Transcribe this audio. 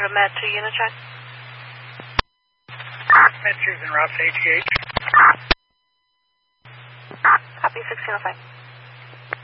to Med 2 Unicheck. Med 2's en route to HGH. Copy 1605.